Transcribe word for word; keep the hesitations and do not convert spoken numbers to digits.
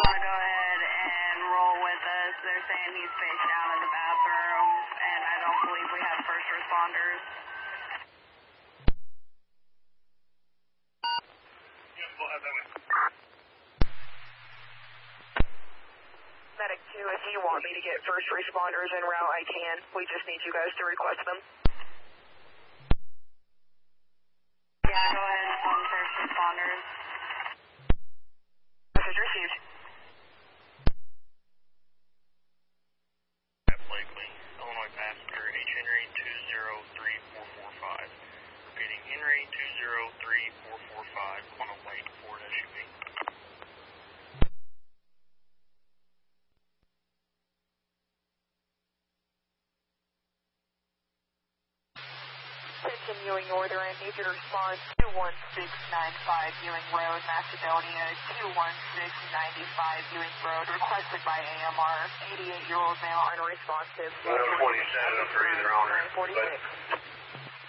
to go ahead and roll with us. They're saying he's face down in the bathroom, and I don't believe we have first responders. Yes, we'll have that one. Medic two, if you want me to get first responders en route, I can. We just need you guys to request them. Yeah, go ahead and phone first responders. Message received. At Blakely, Illinois passenger, H Henry two zero three four four five. Repeating, Henry two zero three four four five on a white Ford S U V. Continuing order, I need you to respond two one six nine five Ewing Road, Macedonia, two one six nine five Ewing Road, requested by A M R, eighty-eight-year-old male, unresponsive. one twenty-seven for either owner. forty-six.